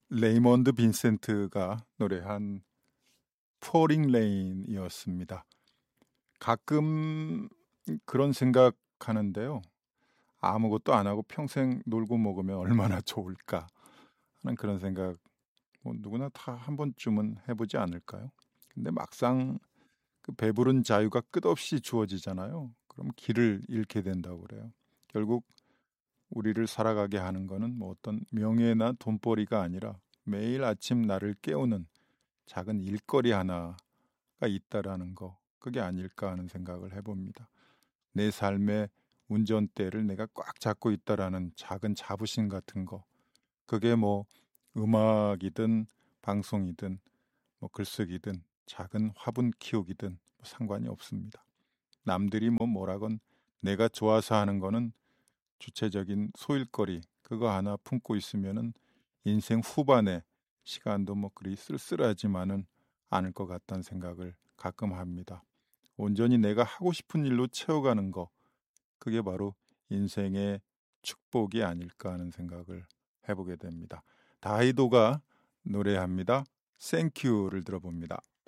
레이먼드 빈센트가 노래한 Pouring Rain이었습니다. 가끔 그런 생각하는데요. 아무것도 안 하고 평생 놀고 먹으면 얼마나 좋을까 하는 그런 생각 뭐 누구나 다 한 번쯤은 해보지 않을까요? 근데 막상 그 배부른 자유가 끝없이 주어지잖아요. 그럼 길을 잃게 된다고 그래요. 결국 우리를 살아가게 하는 거는 뭐 어떤 명예나 돈벌이가 아니라 매일 아침 나를 깨우는 작은 일거리 하나가 있다라는 거, 그게 아닐까 하는 생각을 해봅니다. 내 삶의 운전대를 내가 꽉 잡고 있다라는 작은 자부심 같은 거, 그게 뭐 음악이든 방송이든 뭐 글쓰기든 작은 화분 키우기든 뭐 상관이 없습니다. 남들이 뭐 뭐라건 내가 좋아서 하는 거는 주체적인 소일거리 그거 하나 품고 있으면은 인생 후반에 시간도 뭐 그리 쓸쓸하지만은 않을 것 같다는 생각을 가끔 합니다. 온전히 내가 하고 싶은 일로 채워가는 거 그게 바로 인생의 축복이 아닐까 하는 생각을 해보게 됩니다. 다이도가 노래합니다. 땡큐를 들어봅니다.